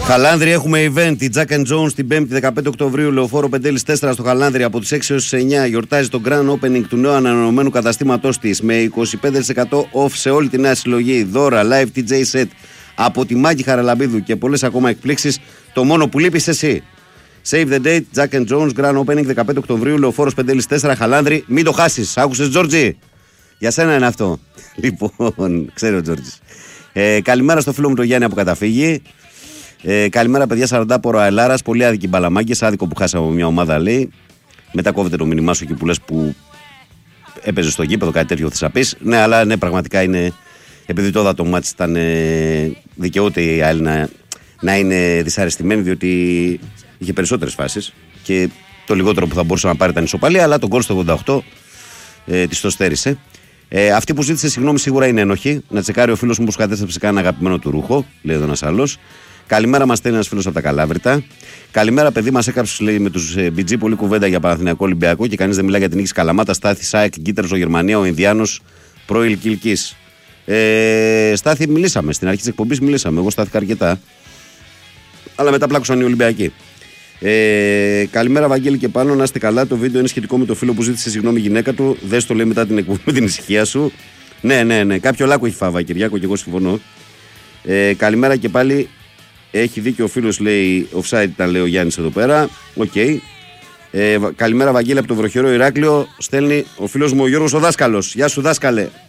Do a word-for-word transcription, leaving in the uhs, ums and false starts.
Χαλάνδρη, έχουμε event. Η Jack and Jones την πέμπτη δεκαπέντε Οκτωβρίου, Λεωφόρο Πεντέλης τέσσερα στο Χαλάνδρη από τις έξι έως τις εννιά. Γιορτάζει το grand opening του νέου ανανεωμένου καταστήματός της με είκοσι πέντε τοις εκατό off σε όλη τη νέα συλλογή. Δώρα, live τι τζέι set από τη Μάκη Χαραλαμπίδου και πολλές ακόμα εκπλήξεις. Το μόνο που λείπεις εσύ. Save the date, Jack and Jones, grand opening δεκαπέντε Οκτωβρίου, Λεωφόρος Πεντέλης τέσσερα Χαλάνδρη. Μην το χάσεις. Άκουσες, Τζόρτζι? Για σένα είναι αυτό. Λοιπόν, ξέρει ο Τζόρτζης. Ε, καλημέρα στο φίλο μου τον Γιάννη από Καταφύγη. Ε, καλημέρα, παιδιά. σαραντάπορο Αελάρας. Πολύ άδικοι μπαλαμάγκες. Άδικο που χάσαμε μια ομάδα, λέει. Μετά κόβεται το μήνυμά σου εκεί που λες που έπαιζε στο γήπεδο, κάτι τέτοιο θα πεις. Ναι, αλλά ναι, πραγματικά είναι. Επειδή τώρα το μάτς ήταν. Ε, δικαιούται η ΑΕΛ να, να είναι δυσαρεστημένη, διότι είχε περισσότερες φάσεις. Και το λιγότερο που θα μπορούσε να πάρει ήταν ισοπαλία, αλλά τον γκολ στο ογδόντα οκτώ ε, της το στέρισε. Ε, αυτή που ζήτησε συγγνώμη σίγουρα είναι ένοχη. Να τσεκάρει ο φίλος μου που σου κατέστρεψε κανένα αγαπημένο του ρούχο, λέει εδώ ένας άλλος. Καλημέρα, μας στέλνει ένας φίλος από τα Καλάβρητα. Καλημέρα, παιδί, μας έκαψε, λέει, με τους ε, μπι τζι πολύ κουβέντα για Παναθηναϊκό Ολυμπιακό και κανείς δεν μιλάει για την νίκη Καλαμάτα. Στάθη, Σάικ, Γκίτερος, ο Γερμανία, ο Ινδιάνος, προηλκυλκής. Ε, Στάθη, μιλήσαμε. Στην αρχή της εκπομπής μιλήσαμε. Εγώ στάθηκα αρκετά. Αλλά μετά πλάκωσαν οι Ολυμπιακοί. Ε, καλημέρα, Βαγγέλη, και πάνω. Να είστε καλά. Το βίντεο είναι σχετικό με το φίλο που ζήτησε συγγνώμη η γυναίκα του. Δες το, λέει, μετά την εκπομπή με την ησυχία σου. Ναι, ναι, ναι. Κάποιο λάκκο έχει φάβα, Κυριάκο, και εγώ συμφωνώ. Ε, καλημέρα και πάλι. Έχει δίκιο ο φίλος, λέει, offside ήταν, λέει ο Γιάννης εδώ πέρα. Οκ. Okay. Ε, καλημέρα, Βαγγέλη, από το βροχερό Ηράκλειο. Στέλνει ο φίλος μου ο Γιώργος ο δάσκαλος. Γεια σου, δάσκαλε.